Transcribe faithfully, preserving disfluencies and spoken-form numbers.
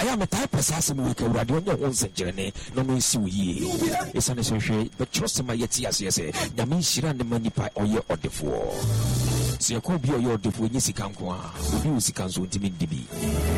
I am a type of assassin who can run your own journey. No me see ye. It's an essential, but trust my yet yes, yes, Yamin Shiran the money pie or your order for. So you could be your defu in Yisikanqua, who you see can so intimate.